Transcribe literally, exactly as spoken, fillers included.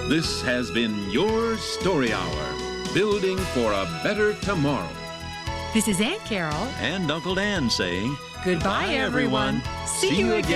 This has been your Story Hour, building for a better tomorrow. This is Aunt Carol and Uncle Dan saying goodbye, everyone. See you again.